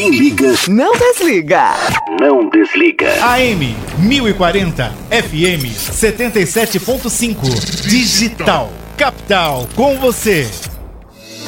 Quem liga, não desliga. Não desliga. AM 1040, FM 77.5. Digital. Capital com você.